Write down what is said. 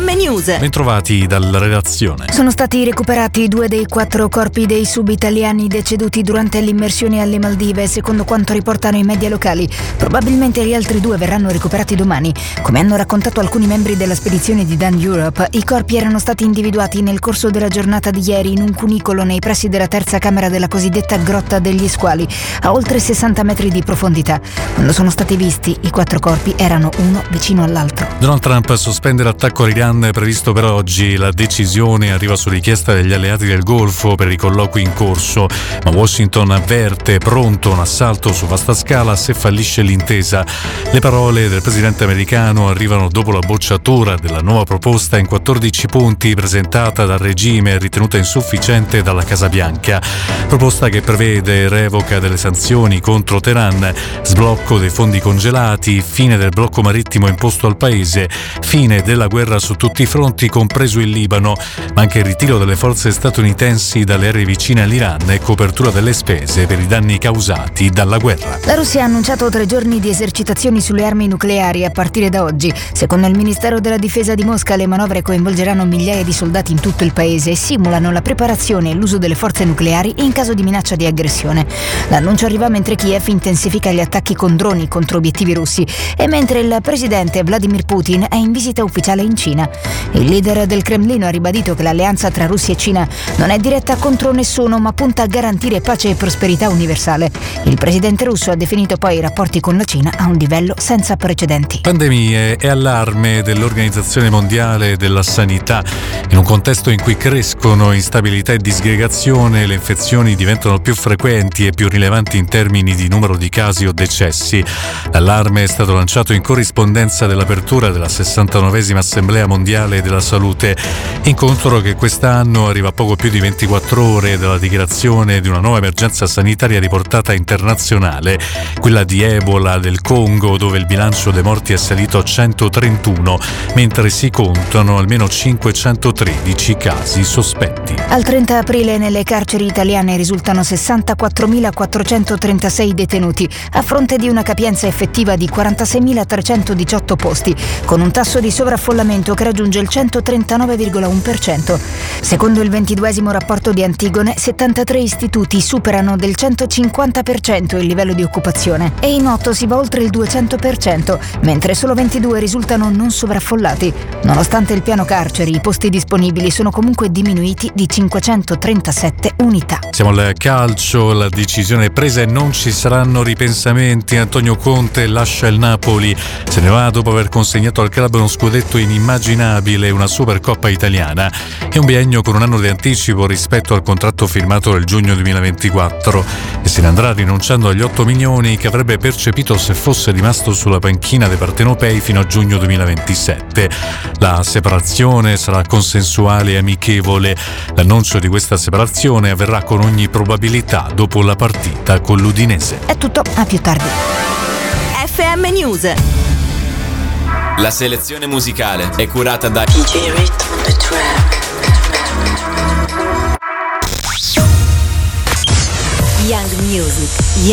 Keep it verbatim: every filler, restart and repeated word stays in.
M News. Bentrovati dalla redazione. Sono stati recuperati due dei quattro corpi dei sub-italiani deceduti durante l'immersione alle Maldive, secondo quanto riportano i media locali. Probabilmente gli altri due verranno recuperati domani. Come hanno raccontato alcuni membri della spedizione di Dan Europe, i corpi erano stati individuati nel corso della giornata di ieri in un cunicolo nei pressi della terza camera della cosiddetta Grotta degli Squali, a oltre sessanta metri di profondità. Quando sono stati visti, i quattro corpi erano uno vicino all'altro. Donald Trump sospende l'attacco all'Iran previsto per oggi. La decisione arriva su richiesta degli alleati del Golfo per i colloqui in corso, ma Washington avverte pronto un assalto su vasta scala se fallisce l'intesa. Le parole del presidente americano arrivano dopo la bocciatura della nuova proposta in quattordici punti presentata dal regime, ritenuta insufficiente dalla Casa Bianca. Proposta che prevede revoca delle sanzioni contro Teheran, sblocco dei fondi congelati, fine del blocco marittimo imposto al paese, fine della guerra su tutti i fronti, compreso il Libano, ma anche il ritiro delle forze statunitensi dalle aree vicine all'Iran e copertura delle spese per i danni causati dalla guerra. La Russia ha annunciato tre giorni di esercitazioni sulle armi nucleari a partire da oggi. Secondo il Ministero della Difesa di Mosca, le manovre coinvolgeranno migliaia di soldati in tutto il paese e simulano la preparazione e l'uso delle forze nucleari in caso di minaccia di aggressione. L'annuncio arriva mentre Kiev intensifica gli attacchi con droni contro obiettivi russi e mentre il presidente Vladimir Putin è in visita ufficiale in Cina. Il leader del Cremlino ha ribadito che l'alleanza tra Russia e Cina non è diretta contro nessuno, ma punta a garantire pace e prosperità universale. Il presidente russo ha definito poi i rapporti con la Cina a un livello senza precedenti. Pandemie e allarme dell'Organizzazione Mondiale della Sanità. In un contesto in cui crescono instabilità e disgregazione, le infezioni diventano più frequenti e più rilevanti in termini di numero di casi o decessi. L'allarme è stato lanciato in corrispondenza dell'apertura della sessantanovesima Assemblea Mondiale della Salute, incontro che quest'anno arriva a poco più di ventiquattro ore dalla dichiarazione di una nuova emergenza sanitaria di portata internazionale, quella di Ebola del Congo, dove il bilancio dei morti è salito a centotrentuno, mentre si contano almeno cinquecentotredici casi sospetti. Al trenta aprile nelle carceri italiane risultano sessantaquattromilaquattrocentotrentasei detenuti, a fronte di una capienza effettiva di quarantaseimilatrecentodiciotto posti, con un tasso di sovraffollamento che raggiunge il centotrentanove virgola uno per cento. Secondo il ventiduesimo rapporto di Antigone, settantatré istituti superano del centocinquanta per cento il livello di occupazione e in otto si va oltre il duecento per cento, mentre solo ventidue risultano non sovraffollati. Nonostante il piano carceri, i posti disponibili sono comunque diminuiti di cinquecentotrentasette unità. Siamo al calcio, la decisione è presa e non ci saranno ripensamenti. Antonio Conte lascia il Napoli, se ne va dopo aver consegnato al club uno scudetto inimmaginabile, una Supercoppa italiana e un biennio con un anno di anticipo rispetto al contratto firmato nel giugno duemilaventiquattro, e se ne andrà rinunciando agli otto milioni che avrebbe percepito se fosse rimasto sulla panchina dei partenopei fino a giugno duemilaventisette. La separazione sarà consensuale e amichevole. L'annuncio di questa separazione avverrà con ogni probabilità dopo la partita con l'Udinese. È tutto, a più tardi. F M News. La selezione musicale è curata da D J Rit on the track. Young Music.